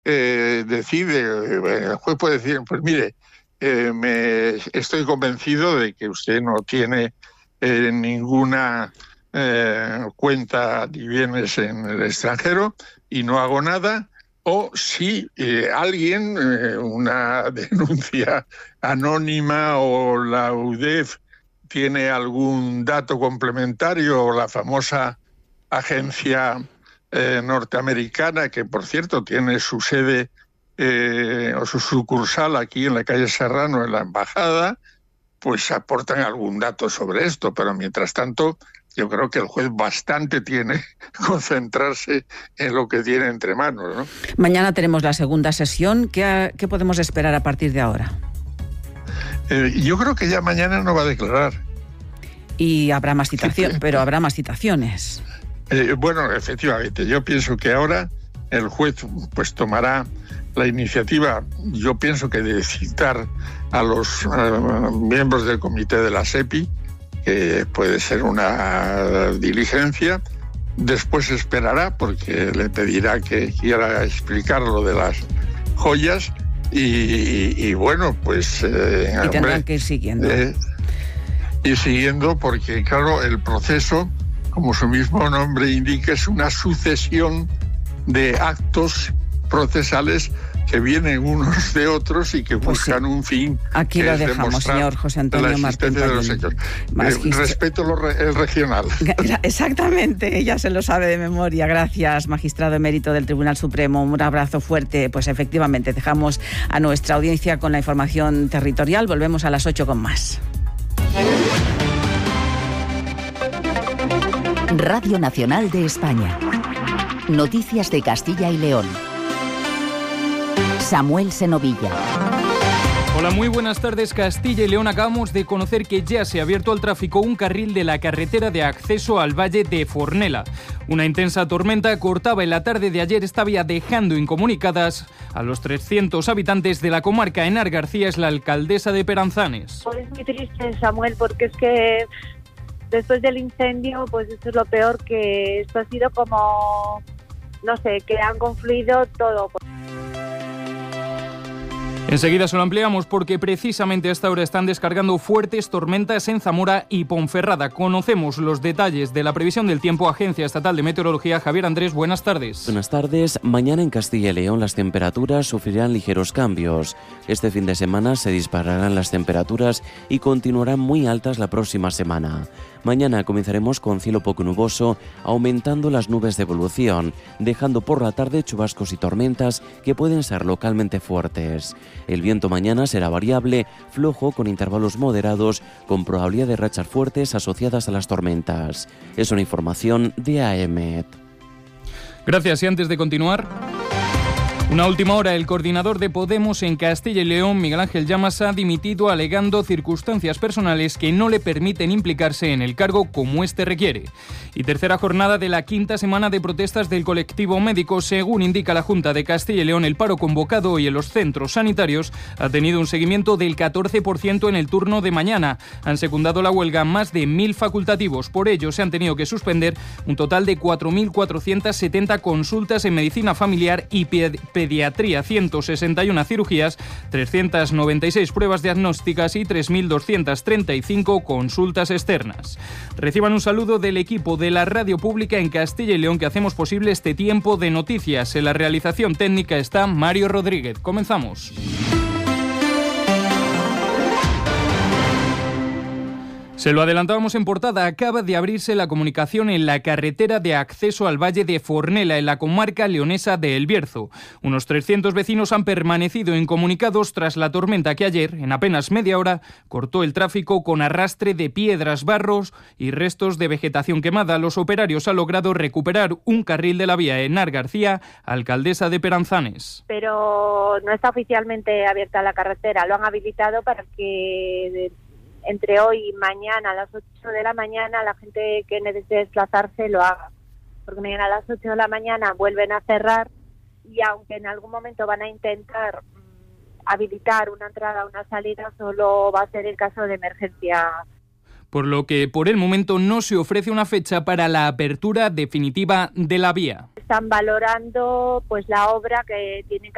el juez puede decir, pues mire, estoy convencido de que usted no tiene ninguna cuenta ni bienes en el extranjero y no hago nada. O si alguien, una denuncia anónima o la UDEF tiene algún dato complementario, o la famosa agencia norteamericana, que por cierto tiene su sede o su sucursal aquí en la calle Serrano, en la embajada, pues aportan algún dato sobre esto. Pero mientras tanto, yo creo que el juez bastante tiene que concentrarse en lo que tiene entre manos, ¿no? Mañana tenemos la segunda sesión. ¿Qué podemos esperar a partir de ahora? Yo creo que ya mañana no va a declarar. Y habrá más citaciones, pero habrá más citaciones. Bueno, efectivamente, yo pienso que ahora el juez pues tomará la iniciativa, yo pienso que de citar a los miembros del comité de la SEPI, que puede ser una diligencia. Después esperará, porque le pedirá que quiera explicar lo de las joyas, y bueno, pues... y tendrán que ir siguiendo. Y siguiendo, porque claro, el proceso, como su mismo nombre indica, es una sucesión de actos procesales que vienen unos de otros y que buscan un fin. Aquí lo dejamos, señor José Antonio Martín Pallín. Respeto el regional. Exactamente, ya se lo sabe de memoria. Gracias, magistrado emérito del Tribunal Supremo. Un abrazo fuerte. Pues efectivamente, dejamos a nuestra audiencia con la información territorial. Volvemos a las 8 con más. Radio Nacional de España. Noticias de Castilla y León. Samuel Senovilla. Hola, muy buenas tardes. Castilla y León, acabamos de conocer que ya se ha abierto al tráfico un carril de la carretera de acceso al Valle de Fornela. Una intensa tormenta cortaba en la tarde de ayer esta vía, dejando incomunicadas a los 300 habitantes de la comarca. Enar García es la alcaldesa de Peranzanes. Pues es muy triste, Samuel, porque es que después del incendio, pues esto es lo peor, que esto ha sido como, no sé, que han confluido todo. Enseguida se lo ampliamos, porque precisamente a esta hora están descargando fuertes tormentas en Zamora y Ponferrada. Conocemos los detalles de la previsión del tiempo. Agencia Estatal de Meteorología. Javier Andrés, buenas tardes. Buenas tardes. Mañana en Castilla y León las temperaturas sufrirán ligeros cambios. Este fin de semana se dispararán las temperaturas y continuarán muy altas la próxima semana. Mañana comenzaremos con cielo poco nuboso, aumentando las nubes de evolución, dejando por la tarde chubascos y tormentas que pueden ser localmente fuertes. El viento mañana será variable, flojo, con intervalos moderados, con probabilidad de rachas fuertes asociadas a las tormentas. Es una información de AEMET. Gracias. Y antes de continuar, una última hora. El coordinador de Podemos en Castilla y León, Miguel Ángel Llamas, ha dimitido alegando circunstancias personales que no le permiten implicarse en el cargo como este requiere. Y tercera jornada de la quinta semana de protestas del colectivo médico. Según indica la Junta de Castilla y León, el paro convocado hoy en los centros sanitarios ha tenido un seguimiento del 14% en el turno de mañana. Han secundado la huelga más de 1.000 facultativos. Por ello, se han tenido que suspender un total de 4.470 consultas en medicina familiar y pediatría, 161 cirugías, 396 pruebas diagnósticas y 3.235 consultas externas. Reciban un saludo del equipo de la Radio Pública en Castilla y León, que hacemos posible este tiempo de noticias. En la realización técnica está Mario Rodríguez. Comenzamos. Se lo adelantábamos en portada. Acaba de abrirse la comunicación en la carretera de acceso al Valle de Fornela, en la comarca leonesa de El Bierzo. Unos 300 vecinos han permanecido incomunicados tras la tormenta que ayer, en apenas media hora, cortó el tráfico con arrastre de piedras, barros y restos de vegetación quemada. Los operarios han logrado recuperar un carril de la vía. Enar García, alcaldesa de Peranzanes. Pero no está oficialmente abierta la carretera. Lo han habilitado para que entre hoy y mañana a las 8 de la mañana la gente que necesite desplazarse lo haga, porque mañana a las 8 de la mañana vuelven a cerrar, y aunque en algún momento van a intentar habilitar una entrada o una salida, solo va a ser el caso de emergencia. Por lo que por el momento no se ofrece una fecha para la apertura definitiva de la vía. Están valorando pues la obra que tienen que